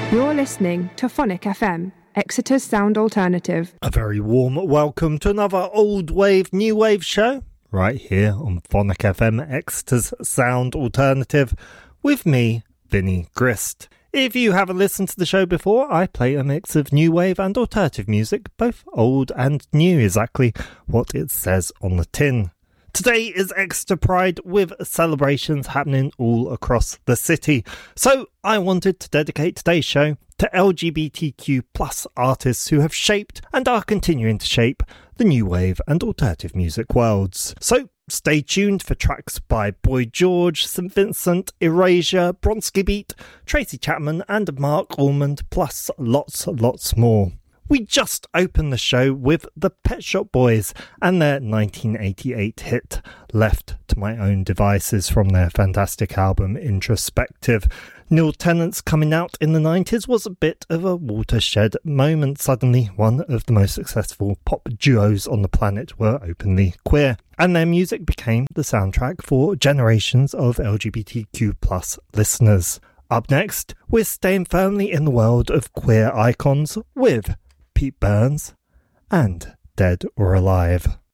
You're listening to Phonic FM, Exeter's sound alternative. A very warm welcome to another old wave, new wave show, right here on Phonic FM, Exeter's sound alternative, with me, Vinnie Grist. If you haven't listened to the show before, I play a mix of new wave and alternative music, both old and new, exactly what it says on the tin. Today is Exeter Pride, with celebrations happening all across the city. So I wanted to dedicate today's show to LGBTQ plus artists who have shaped and are continuing to shape the new wave and alternative music worlds. So stay tuned for tracks by Boy George, St Vincent, Erasure, Bronski Beat, Tracy Chapman and Mark Ormond, plus lots more. We just opened the show with the Pet Shop Boys and their 1988 hit Left to My Own Devices from their fantastic album Introspective. Neil Tennant's coming out in the 90s was a bit of a watershed moment. Suddenly, one of the most successful pop duos on the planet were openly queer, and their music became the soundtrack for generations of LGBTQ plus listeners. Up next, we're staying firmly in the world of queer icons with Pete Burns and Dead or Alive.